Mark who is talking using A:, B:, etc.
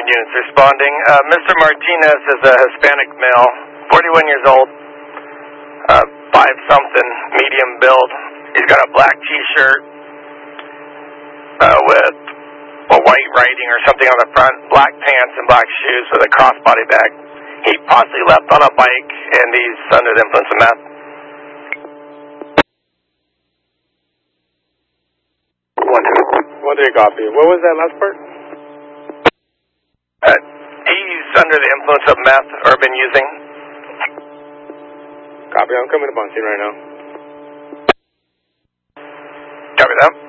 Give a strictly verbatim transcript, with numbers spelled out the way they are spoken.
A: units responding. Uh, Mister Martinez is a Hispanic male, forty-one years old, uh, five something, medium build. He's got a black T-shirt uh, with a white writing or something on the front, black pants and black shoes with a crossbody bag. He possibly left on a bike, and he's under the influence of meth. One two.
B: One three, copy. What was that last part?
A: Uh, he's under the influence of meth or been using.
B: Copy. I'm coming up on scene right now.
A: Copy that.